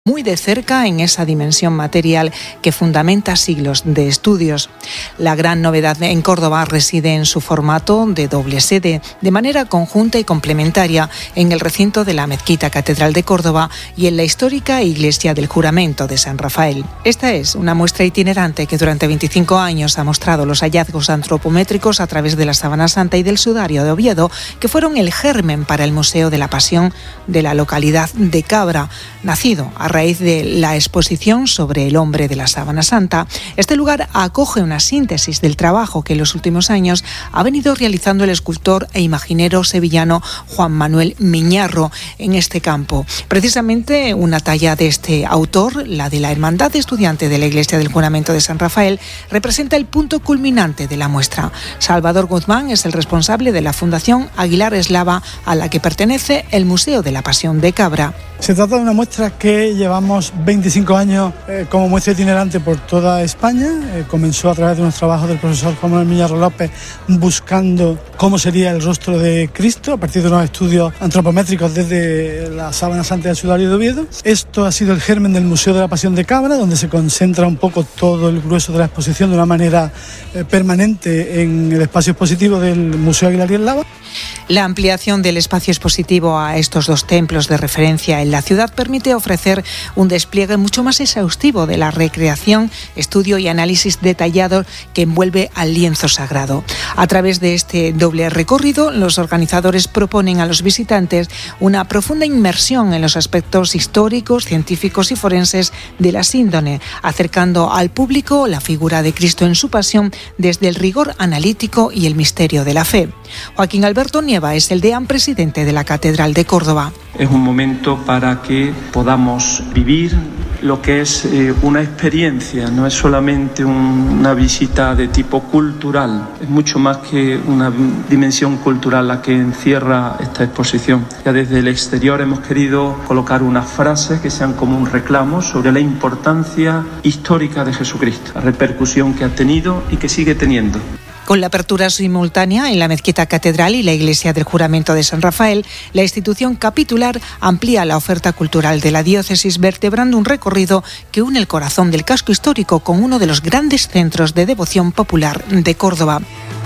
muy de cerca en esa dimensión material que fundamenta siglos de estudios. La gran novedad en Córdoba reside en su formato de doble sede, de manera conjunta y complementaria en el recinto de la Mezquita Catedral de Córdoba y en la histórica Iglesia del Juramento de San Rafael. Esta es una muestra itinerante que durante 25 años ha mostrado los hallazgos antropométricos a través de la Sábana Santa y del Sudario de Oviedo, que fueron el germen para el Museo de la Pasión de la localidad de Cabra, nacido a raíz de la exposición sobre el hombre de la Sábana Santa. Este lugar acoge una síntesis del trabajo que en los últimos años ha venido realizando el escultor e imaginero sevillano Juan Manuel Miñarro en este campo. Precisamente una talla de este autor, la de la Hermandad Estudiante de la Iglesia del Juramento de San Rafael, representa el punto culminante de la muestra. Salvador Guzmán es el responsable de la Fundación Aguilar Eslava, a la que pertenece el Museo de la Pasión de Cabra. Se trata de una muestra que llevamos 25 años como muestra itinerante por toda España. Comenzó a través de unos trabajos del profesor Juan Manuel Miñarro López buscando cómo sería el rostro de Cristo a partir de unos estudios antropométricos desde la Sábana Santa del Sudario de Oviedo. Esto ha sido el germen del Museo de la Pasión de Cabra, donde se concentra un poco todo el grueso de la exposición de una manera permanente en el espacio expositivo del Museo Aguilar Eslava. La ampliación del espacio expositivo a estos dos templos de referencia en la ciudad permite ofrecer un despliegue mucho más exhaustivo de la recreación, estudio y análisis detallado que envuelve al lienzo sagrado. A través de este doble recorrido, los organizadores proponen a los visitantes una profunda inmersión en los aspectos históricos, científicos y forenses de la síndone, acercando al público la figura de Cristo en su pasión desde el rigor analítico y el misterio de la fe. Joaquín Alberto Nieva es el deán presidente de la Catedral de Córdoba. Es un momento para que podamos vivir lo que es una experiencia, no es solamente una visita de tipo cultural, es mucho más que una dimensión cultural la que encierra esta exposición. Ya desde el exterior hemos querido colocar unas frases que sean como un reclamo sobre la importancia histórica de Jesucristo, la repercusión que ha tenido y que sigue teniendo. Con la apertura simultánea en la Mezquita Catedral y la Iglesia del Juramento de San Rafael, la institución capitular amplía la oferta cultural de la diócesis, vertebrando un recorrido que une el corazón del casco histórico con uno de los grandes centros de devoción popular de Córdoba.